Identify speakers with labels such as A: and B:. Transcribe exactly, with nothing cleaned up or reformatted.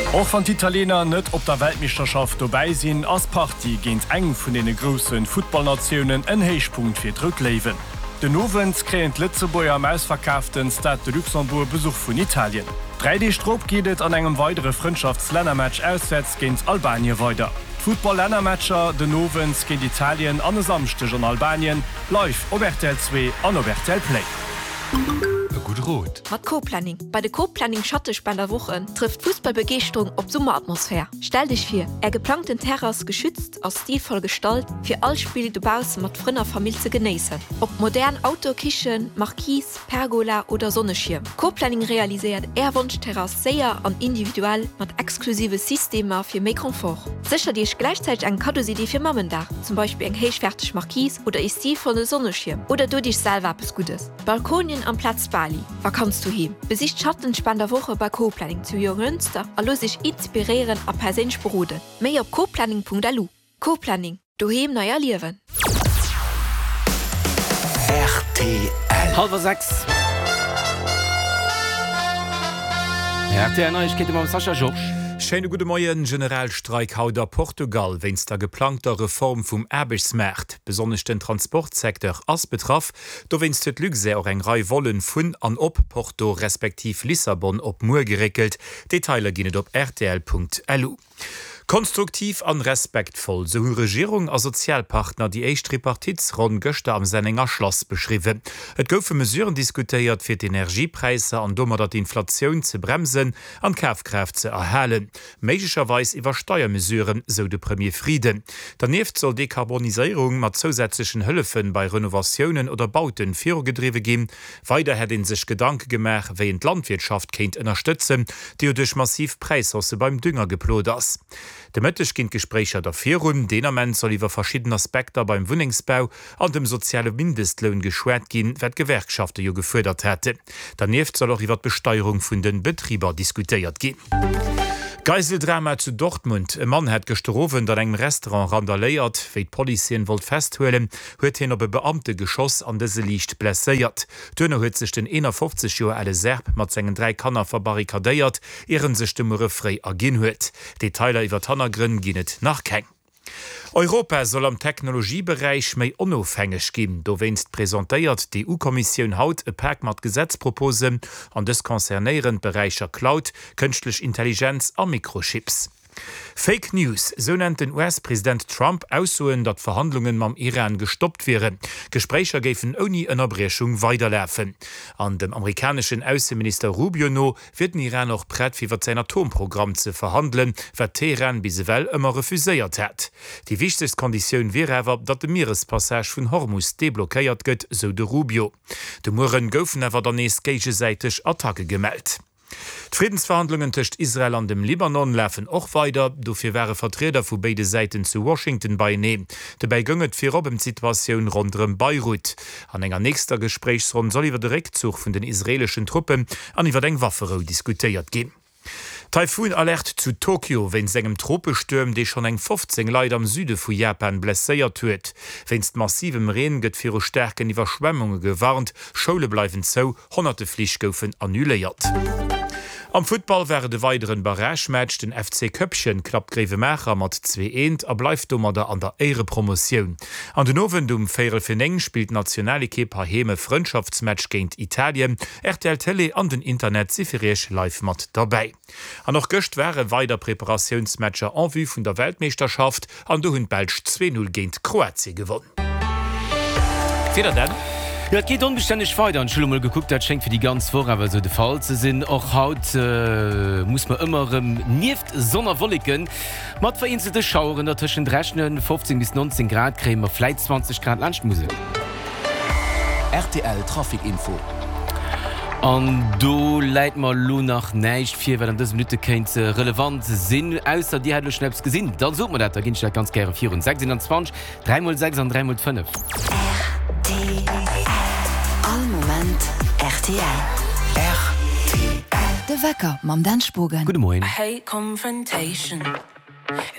A: Auch van Italiener net op der Weltmeisterschaft dabei sind als Party gehen eng von den großen Footballnationen en Heichpunkt für Drückleben. Den Novens kränt Litzebuer am ausverkauften Stade de Luxemburg Besuch von Italien. drei D Strop geht an engem weitere Freundschaftsländermatch auswärts gegen Albanien weiter. Football-Ländermatcher de Novens gegen Italien an Samstag an Albanien live op R T L zwei an op R T L Play.
B: Gut rot.
C: Mat Co-Planning. Bei der Co-Planning Schattech bei der Woche trifft Fußballbegeerung op Sommeratmosphäre. Stell dich vor, er geplanten Terras geschützt aus stilvoll Gestalt für all Spiele dubaus mat frinner Familie zu genießen. Ob modern Autokichen, Marquis, Pergola oder Sonnenschirm. Co-Planning realisiert Erwunschterras sehr an individuell mit exklusive Systeme für mehr Komfort. Sicher dich gleichzeitig ein Kadosidee für Mammen da, zum Beispiel ein heischfertig Marquis oder ein stilvolle Sonnenschirm oder du dich selber etwas Gutes. Balkonien am Platz Bali. Was kannst du hin? Besicht Schattenspannender Woche bei Co-Planning zu Jürgenster und lass dich inspirieren und persönlich beruhen. Mehr auf coplanning punkt a l u. Co-Planning. Du hem neuer Leben.
B: R T L.
D: Halber sechs. R T L, ich gehe mal Sascha George.
E: Schöne gute Morgen, Generalstreik hauter Portugal, wenn's der geplanter Reform vom Erbesmarkt, besonders den Transportsektor as betraf, da wenn's het Lüse auch eng Reihe wollen von an op Porto respektiv Lissabon op Mur geregelt. Details gehen op r t l punkt l u. Konstruktiv an respektvoll, so hu Regierung a Sozialpartner die eicht Tripartitsron Göster am Senninger Schloss beschrieben. Et goufe Mesuren diskutiert fir d'Energiepreise an dummer dat Inflationun ze bremsen, an Kaufkraft ze erhalen. Meischerweis iwwer Steuermesuren so de Premier Frieden. Daneft soll Dekarbonisierung mat zusätzlichen Hëllefen bei Renovationen oder Bauten virgedriwe gin. Weiter het in sich Gedanke gemach, wéi d Landwirtschaft kenint unterstützen, die durch massiv Preishosse beim Dünger geplot ass. De Mëttech ginint Gesprächer dafir hun, Denament soll iwwer verschiedene Aspekte beim Wohnungsbau an dem soziale Mindestlohn geschwert gin, wat Gewerkschaften jo gefördert hätte. Daneft soll auch iwwer Besteuerung vun den Betrieber diskutiert gin. Geiseldrama zu Dortmund. E Mann hat gestorven, dat engem Restaurant randaléiert, wéi d'Polizien wollt festhuelen, huet hin op e Beamte Geschoss an dese Liicht blesséiert. Dënner huet sech den eenundfünfzig Joer alle Serb mat segen drei Kanner verbarrikadéiert, ieren sech de Murrefré agin huet. Detailer iwwer Tannergrinn ginnet nach keng. Europa soll am Technologiebereich méi onofhängig gin. Do wennst präsentéiert die E U-Kommission haut e Pack mat Gesetzpropose an des konzernéieren Bereicher Cloud, künstlich Intelligenz a Mikrochips. Fake News, so nennt den U S-Präsident Trump aussoen, dat Verhandlungen mam Iran gestoppt wären. Gesprächer gefen oni Unterbrechung weiterläfen. An dem amerikanischen Außenminister Rubio no wird den Iran noch brett wie wat sein Atomprogramm zu verhandeln, wat Teheran bisewell immer refuséiert hat. Die wichtigste Kondition wäre aber, dat de Meerespassage von Hormuz deblockiert gëtt, so de Rubio. De Muren goufen ewer danest gegeseitig Attacke gemeldet. Die Friedensverhandlungen zwischen Israel und dem Libanon laufen auch weiter. Dafür wären Vertreter von beiden Seiten zu Washington beinehmen. Dabei ging es für die Situation rund um Beirut. An einer nächsten Gesprächsrunde soll über den Rückzug von den israelischen Truppen an über den Waffenruhe diskutiert gehen. Taifun-Alert zu Tokio, wenn segem Tropesturm, die schon eng fünfzehn Leute am Süde von Japan blesséiert huet. Wennst massivem Regen gëtt für Stärken Überschwemmungen gewarnt, Schule bleiben so, hunderte Pflichtgaufen annulliert. Am Football wäre de weiteren Barragematch den F C Köpchen knapp Greve Mächer mat zwei eins a bleifft dummer der an der Ehre Promotion. An den Novendum Féiere Feneng spielt Nationalkeep ha heme Freundschaftsmatch géint Italien, R T L Tele an den Internet sifirech live mat dabei. An noch gëcht wäre weiter Präparationsmatcher en vue vun der Weltmeisterschaft an du hunn Belsch zwei null géint Kroatie gewonnen.
D: Wieder denn? Ja, geht unbeständig weiter. Und schon mal geguckt, das schenkt für die ganz vor, aber so der Fall zu sind. Auch heute äh, muss man immer ähm, nicht Sonderwolligen. Mit vereinzelte Schauern zwischen fünfzehn bis neunzehn Grad, kriegen wir vielleicht zwanzig Grad Landmusik.
B: R T L Trafikinfo.
D: Und du leid mal lo nach nicht viel, weil an dieser Minute kein relevant Sinn, außer die hat du Schnaps gesehen. Dann sucht man das, da ging ich ganz gerne vier und sechsundzwanzig, drei mal sechs und drei mal fünf.
F: R T L. All Moment R T L.
B: R T L.
F: De Wecker, mam Danspogen.
D: Guten Morgen.
G: I hate confrontation.